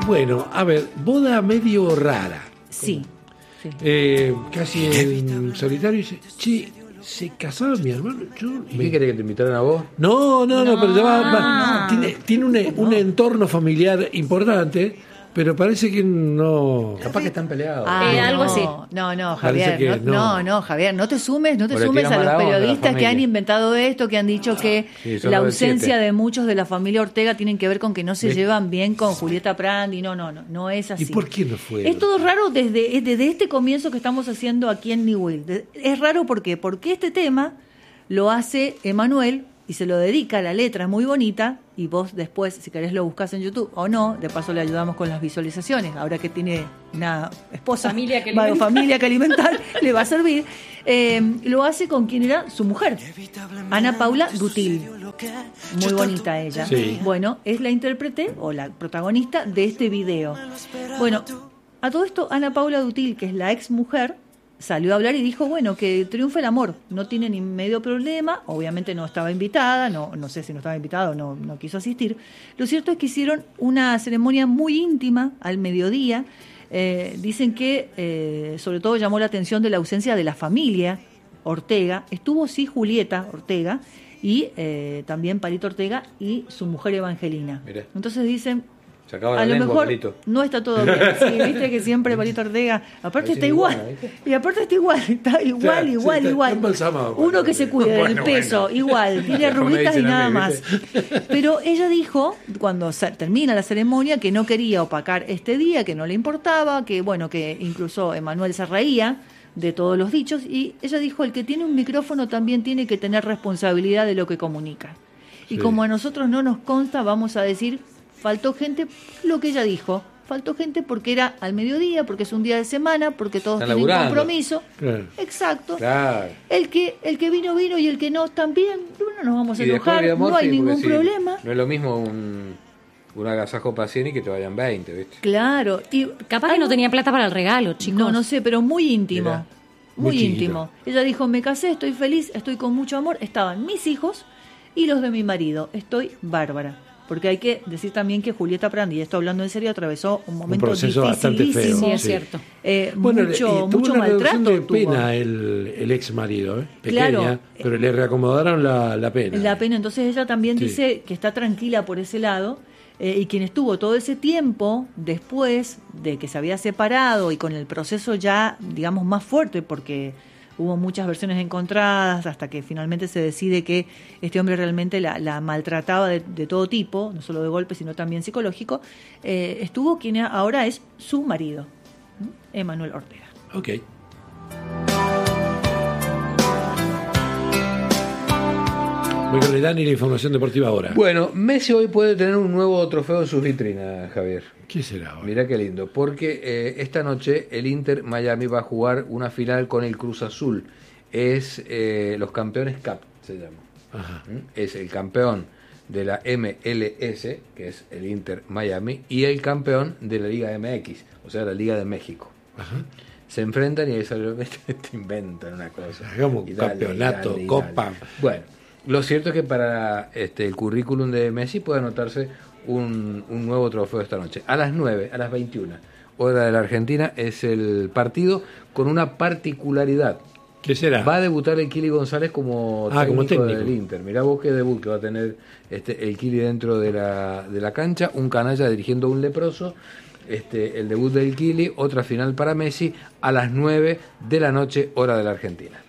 Bueno, a ver, boda medio rara. Sí. Casi en solitario. Dice, che, ¿se casaba mi hermano? ¿Y qué querés que te invitaran a vos? No, pero ya va, tiene un entorno familiar importante, pero parece que no. Capaz que están peleados. Algo así. No, Javier. No, Javier, no te sumes a los periodistas que han inventado esto, que han dicho que la ausencia de muchos de la familia Ortega tienen que ver con que no se llevan bien con Julieta Prandi. No es así. ¿Y por qué no fue? Es todo raro desde este comienzo que estamos haciendo aquí en New Will. Es raro porque este tema lo hace Emanuel y se lo dedica, la letra es muy bonita, y vos después, si querés, lo buscás en YouTube o no, de paso le ayudamos con las visualizaciones, ahora que tiene una esposa, familia que alimentar, le va a servir. Lo hace con quien era su mujer, Ana Paula Dutil, muy bonita ella. Sí. Bueno, es la intérprete o la protagonista de este video. Bueno, a todo esto, Ana Paula Dutil, que es la ex mujer, salió a hablar y dijo, bueno, que triunfe el amor, no tiene ni medio problema, obviamente no estaba invitada, no sé si no estaba invitada o no quiso asistir. Lo cierto es que hicieron una ceremonia muy íntima al mediodía. Dicen que sobre todo llamó la atención de la ausencia de la familia Ortega. Estuvo sí Julieta Ortega y también Palito Ortega y su mujer Evangelina. Mirá. Entonces dicen, se acaba la a lo lengua, mejor Palito. no está todo bien. Sí, viste que siempre Palito Ortega, aparte está igual. Y aparte está igual. Uno que se cuida del peso, igual, tiene arruguitas y nada más. Pero ella dijo, cuando termina la ceremonia, que no quería opacar este día, que no le importaba, que bueno, que incluso Emanuel se reía de todos los dichos, y ella dijo, el que tiene un micrófono también tiene que tener responsabilidad de lo que comunica. Y como a nosotros no nos consta, vamos a decir, faltó gente, lo que ella dijo, faltó gente porque era al mediodía, porque es un día de semana, porque todos tienen compromiso. Claro. Exacto. Claro. El que vino y el que no también, no nos vamos a enojar, no hay ningún problema. No es lo mismo un agasajo para 100 y que te vayan 20, ¿viste? Claro. Y capaz que no tenía plata para el regalo, chicos. No sé, pero muy íntimo. Mirá. Muy íntimo. Ella dijo, me casé, estoy feliz, estoy con mucho amor. Estaban mis hijos y los de mi marido. Estoy bárbara. Porque hay que decir también que Julieta Prandi, y esto hablando en serio, atravesó un momento proceso bastante feo. Sí, es cierto. Mucho maltrato de pena el ex marido, pequeña, claro, pero le reacomodaron la pena. La pena, entonces ella también dice que está tranquila por ese lado, y quien estuvo todo ese tiempo después de que se había separado y con el proceso ya, digamos, más fuerte, porque hubo muchas versiones encontradas hasta que finalmente se decide que este hombre realmente la maltrataba de todo tipo, no solo de golpe, sino también psicológico. Estuvo quien ahora es su marido, Emanuel Ortega. Ok. Voy con Dani y la información deportiva ahora. Bueno, Messi hoy puede tener un nuevo trofeo en sus vitrinas, Javier. ¿Qué será hoy? Mirá qué lindo, porque esta noche el Inter Miami va a jugar una final con el Cruz Azul. Es los Campeones Cup, se llama. Ajá. Es el campeón de la MLS, que es el Inter Miami, y el campeón de la Liga MX, o sea, la Liga de México. Ajá. Se enfrentan y ahí te inventan una cosa. Hagamos un campeonato, copa. Bueno, lo cierto es que para el currículum de Messi puede anotarse un nuevo trofeo esta noche. A las 9, a las 21, hora de la Argentina, es el partido con una particularidad. ¿Qué será? Va a debutar el Kili González como técnico del Inter. Mirá vos qué debut que va a tener el Kili dentro de la cancha. Un canalla dirigiendo a un leproso. El debut del Kili, otra final para Messi, a las 9 de la noche, hora de la Argentina.